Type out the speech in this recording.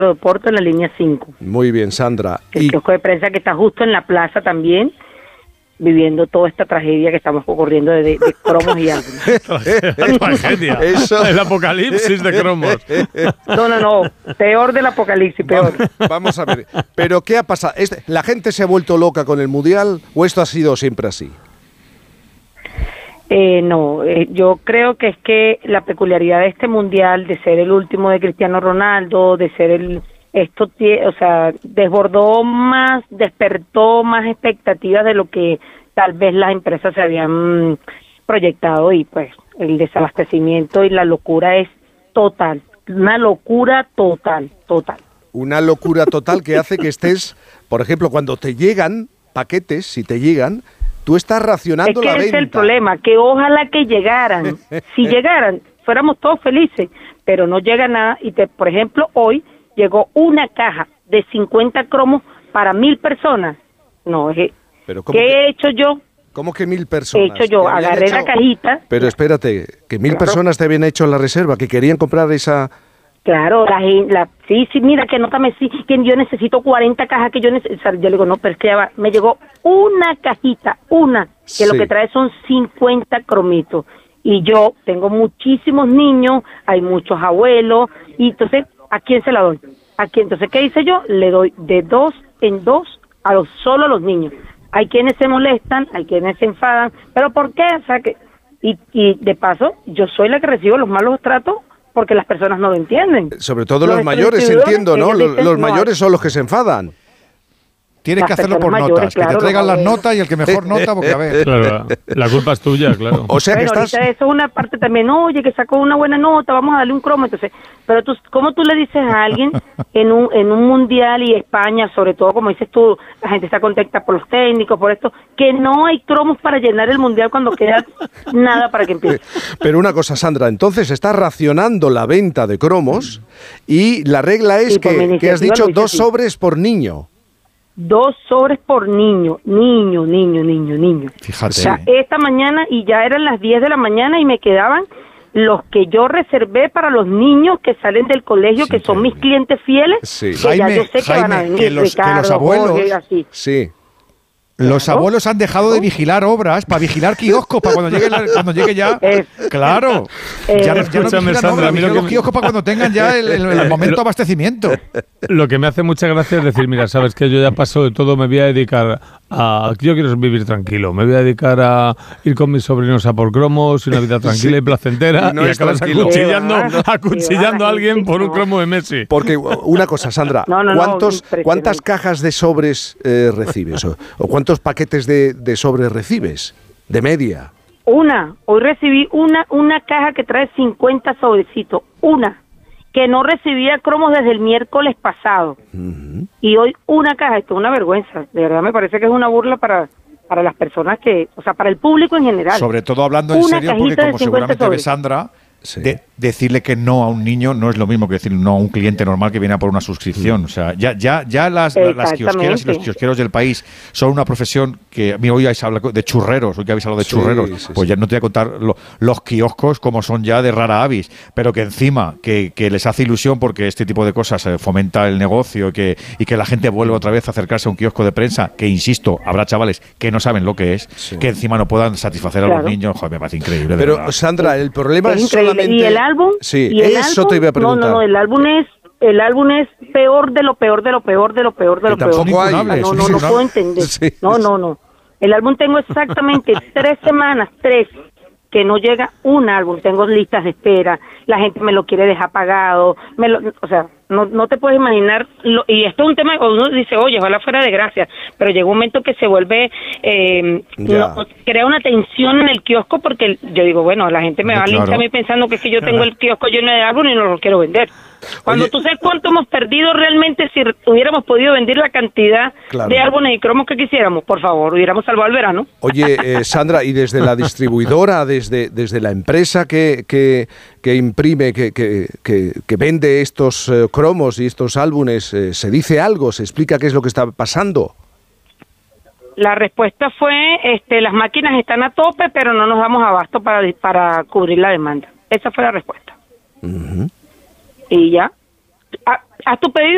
aeropuerto en la línea 5. Muy bien, Sandra. El kiosco de prensa que está justo en la plaza también, viviendo toda esta tragedia que estamos ocurriendo de cromos y álbumes. Tragedia. Eso. El apocalipsis de cromos. No. Peor del apocalipsis, peor. Vamos a ver. ¿Pero qué ha pasado? ¿La gente se ha vuelto loca con el Mundial o esto ha sido siempre así? No, yo creo que es que la peculiaridad de este Mundial, de ser el último de Cristiano Ronaldo, de ser desbordó más, despertó más expectativas de lo que tal vez las empresas se habían proyectado, y pues el desabastecimiento y la locura es total, una locura total. Una locura total que hace que estés, por ejemplo, cuando te llegan paquetes, si te llegan, tú estás racionando la venta. Es el problema, que ojalá que llegaran, si llegaran, fuéramos todos felices, pero no llega nada, y por ejemplo, hoy llegó una caja de 50 cromos para 1,000 personas. No, ¿Pero ¿qué he hecho yo? ¿Cómo que 1,000 personas? He hecho yo, agarré la cajita. Pero espérate, que 1,000 personas te habían hecho la reserva, que querían comprar esa... Claro, sí, mira, que nótame, sí, que yo necesito 40 cajas, que yo necesito. Yo le digo, no, pero es que ya va, me llegó una cajita, que lo que trae son 50 cromitos. Y yo tengo muchísimos niños, hay muchos abuelos, y entonces, ¿a quién se la doy? Entonces, ¿qué hice yo? Le doy de 2 en 2 solo a los niños. Hay quienes se molestan, hay quienes se enfadan, ¿pero por qué? O sea, y de paso, yo soy la que recibo los malos tratos porque las personas no lo entienden. Sobre todo los mayores, entiendo, ¿no? Los mayores son los que se enfadan. Tienes que hacerlo por notas, que te traigan las notas y el que mejor nota, porque a ver... Claro, la culpa es tuya, claro. O sea que estás... Eso es una parte también, oye, que sacó una buena nota, vamos a darle un cromo, entonces... Pero ¿cómo tú le dices a alguien en un mundial, y España, sobre todo, como dices tú, la gente está contenta por los técnicos, por esto, que no hay cromos para llenar el mundial cuando queda nada para que empiece? Pero una cosa, Sandra, entonces estás racionando la venta de cromos y la regla es que has dicho 2 sobres por niño. 2 sobres por niño. Fíjate. O sea, esta mañana, y ya eran las 10 de la mañana, y me quedaban los que yo reservé para los niños que salen del colegio, que son mis clientes fieles, que Jaime, ya yo sé que van a venir, que los abuelos... Jorge, así. Sí. Los abuelos han dejado de vigilar obras para vigilar kioscos para cuando llegue ya. Claro. Ya no vigilan Sandra, obras, vigilan los kioscos para cuando tengan ya el momento de abastecimiento. Lo que me hace mucha gracia es decir, mira, sabes que yo ya paso de todo, me voy a dedicar a... Yo quiero vivir tranquilo, me voy a dedicar a ir con mis sobrinos a por cromos, una vida tranquila y placentera, y acabas acuchillando a alguien por un cromo de Messi. Porque una cosa, Sandra, ¿cuántas cajas de sobres recibes? ¿O cuántos paquetes de sobres recibes? De media. Hoy recibí una caja que trae 50 sobrecitos, que no recibía cromos desde el miércoles pasado. Uh-huh. Y hoy una caja, esto es una vergüenza, de verdad me parece que es una burla para las personas para el público en general. Sobre todo hablando en serio, porque como seguramente ve Sandra, decirle que no a un niño no es lo mismo que decir no a un cliente normal que viene a por una suscripción. O sea, ya las kiosqueras y los kiosqueros del país son una profesión que a mí hoy habéis hablado de churreros, hoy que habéis hablado de churreros, pues ya no te voy a contar los kioscos como son ya de rara avis, pero que encima que les hace ilusión porque este tipo de cosas fomenta el negocio y que la gente vuelva otra vez a acercarse a un kiosco de prensa, que insisto, habrá chavales que no saben lo que es, que encima no puedan satisfacer a los niños. Joder, me parece increíble. Pero verdad. Sandra, el problema es solamente... ¿Y el álbum? Sí, eso te iba a preguntar. No, el álbum es peor de lo peor de lo peor de lo peor de lo peor. No puedo entender. Sí. No. El álbum tengo exactamente 3 semanas, que no llega un álbum. Tengo listas de espera, la gente me lo quiere dejar pagado, no te puedes imaginar, y esto es un tema que uno dice, oye, ojalá fuera de gracia, pero llega un momento que se vuelve, crea una tensión en el kiosco, porque yo digo, bueno, la gente me va a linchar a mí pensando que es que yo tengo el kiosco lleno de álbumes y no lo quiero vender. Cuando tú sabes cuánto hemos perdido realmente si hubiéramos podido vender la cantidad de álbumes y cromos que quisiéramos, por favor, hubiéramos salvado el verano. Oye, Sandra, y desde la distribuidora, desde la empresa que imprime, que vende estos cromos y estos álbumes, ¿se dice algo? ¿Se explica qué es lo que está pasando? La respuesta fue, las máquinas están a tope, pero no nos damos abasto para cubrir la demanda. Esa fue la respuesta. Uh-huh. Y ya. ¿Haz tu pedido?